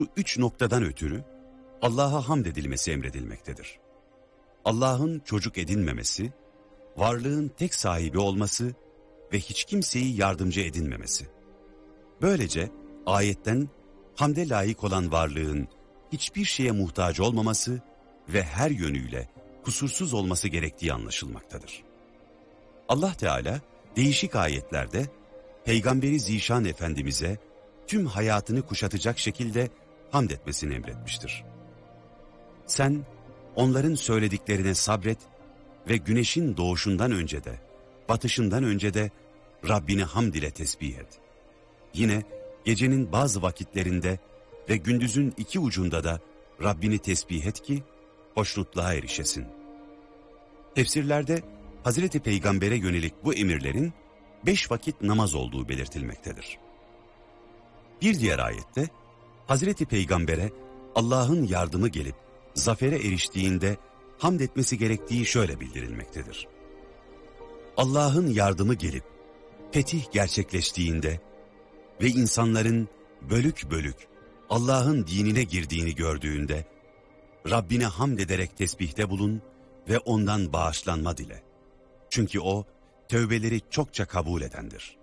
Bu üç noktadan ötürü Allah'a hamd edilmesi emredilmektedir. Allah'ın çocuk edinmemesi, varlığın tek sahibi olması ve hiç kimseyi yardımcı edinmemesi. Böylece ayetten hamde layık olan varlığın hiçbir şeye muhtaç olmaması ve her yönüyle kusursuz olması gerektiği anlaşılmaktadır. Allah Teala değişik ayetlerde Peygamberi Zişan Efendimiz'e tüm hayatını kuşatacak şekilde hamd etmesini emretmiştir. Sen onların söylediklerine sabret ve güneşin doğuşundan önce de, batışından önce de Rabbini hamd ile tesbih et. Yine gecenin bazı vakitlerinde ve gündüzün iki ucunda da Rabbini tesbih et ki hoşnutluğa erişesin. Tefsirlerde Hazreti Peygamber'e yönelik bu emirlerin 5 vakit namaz olduğu belirtilmektedir. Bir diğer ayette Hazreti Peygamber'e Allah'ın yardımı gelip zafere eriştiğinde hamd etmesi gerektiği şöyle bildirilmektedir. Allah'ın yardımı gelip fetih gerçekleştiğinde ve insanların bölük bölük Allah'ın dinine girdiğini gördüğünde Rabbine hamd ederek tesbihte bulun ve ondan bağışlanma dile. Çünkü o tövbeleri çokça kabul edendir.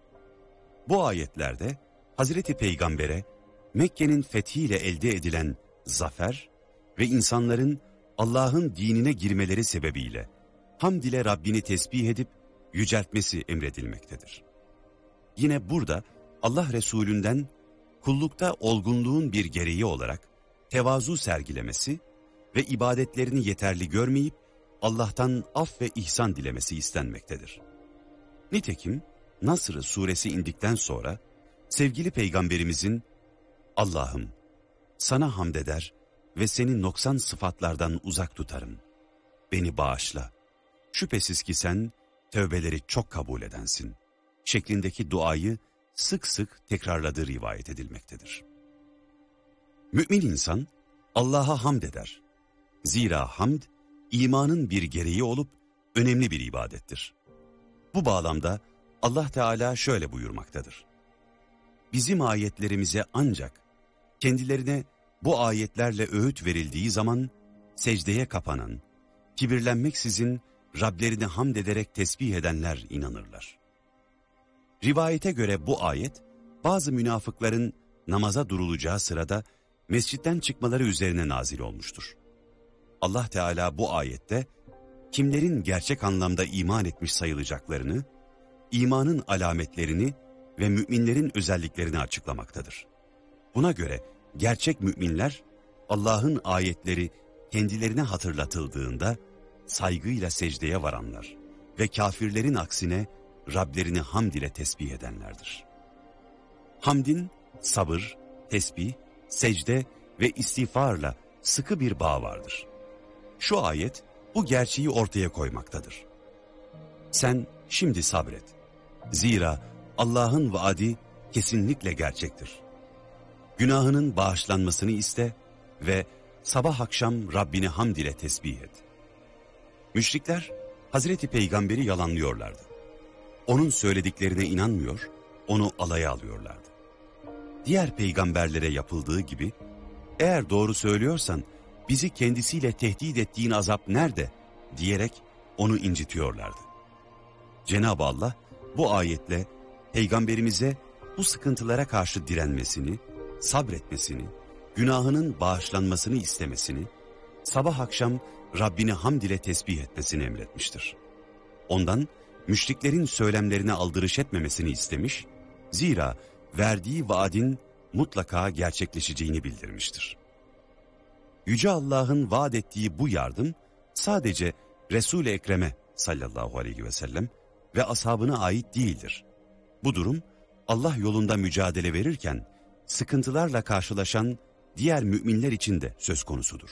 Bu ayetlerde Hazreti Peygamber'e Mekke'nin fethiyle elde edilen zafer ve insanların Allah'ın dinine girmeleri sebebiyle hamd ile Rabbini tesbih edip yüceltmesi emredilmektedir. Yine burada Allah Resulünden kullukta olgunluğun bir gereği olarak tevazu sergilemesi ve ibadetlerini yeterli görmeyip Allah'tan af ve ihsan dilemesi istenmektedir. Nitekim Nasr suresi indikten sonra sevgili Peygamberimizin Allah'ım sana hamd eder ve seni noksan sıfatlardan uzak tutarım. Beni bağışla. Şüphesiz ki sen tövbeleri çok kabul edensin şeklindeki duayı sık sık tekrarladığı rivayet edilmektedir. Mümin insan Allah'a hamd eder. Zira hamd imanın bir gereği olup önemli bir ibadettir. Bu bağlamda Allah Teala şöyle buyurmaktadır. Bizim ayetlerimize ancak kendilerine bu ayetlerle öğüt verildiği zaman secdeye kapanan, kibirlenmeksizin Rablerini hamd ederek tesbih edenler inanırlar. Rivayete göre bu ayet bazı münafıkların namaza durulacağı sırada mescitten çıkmaları üzerine nazil olmuştur. Allah Teala bu ayette kimlerin gerçek anlamda iman etmiş sayılacaklarını, imanın alametlerini ve müminlerin özelliklerini açıklamaktadır. Buna göre gerçek müminler Allah'ın ayetleri kendilerine hatırlatıldığında saygıyla secdeye varanlar ve kafirlerin aksine Rablerini hamd ile tesbih edenlerdir. Hamdin sabır, tesbih, secde ve istiğfarla sıkı bir bağ vardır. Şu ayet bu gerçeği ortaya koymaktadır. Sen şimdi sabret. Zira Allah'ın vaadi kesinlikle gerçektir. Günahının bağışlanmasını iste ve sabah akşam Rabbini hamd ile tesbih et. Müşrikler Hazreti Peygamber'i yalanlıyorlardı. Onun söylediklerine inanmıyor, onu alaya alıyorlardı. Diğer peygamberlere yapıldığı gibi, eğer doğru söylüyorsan bizi kendisiyle tehdit ettiğin azap nerede diyerek onu incitiyorlardı. Cenab-ı Allah bu ayetle peygamberimize bu sıkıntılara karşı direnmesini, sabretmesini, günahının bağışlanmasını istemesini, sabah akşam Rabbini hamd ile tesbih etmesini emretmiştir. Ondan müşriklerin söylemlerine aldırış etmemesini istemiş, zira verdiği vaadin mutlaka gerçekleşeceğini bildirmiştir. Yüce Allah'ın vaat ettiği bu yardım sadece Resul-i Ekrem'e sallallahu aleyhi ve sellem ve ashabına ait değildir. Bu durum Allah yolunda mücadele verirken sıkıntılarla karşılaşan diğer müminler için de söz konusudur.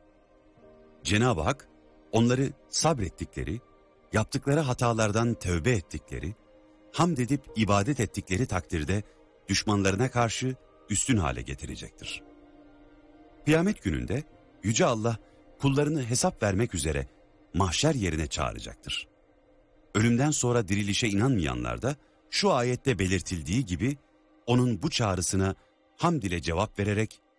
Cenab-ı Hak onları sabrettikleri, yaptıkları hatalardan tövbe ettikleri, hamd edip ibadet ettikleri takdirde düşmanlarına karşı üstün hale getirecektir. Kıyamet gününde Yüce Allah kullarını hesap vermek üzere mahşer yerine çağıracaktır. Ölümden sonra dirilişe inanmayanlar da şu ayette belirtildiği gibi onun bu çağrısına hamd ile cevap vererek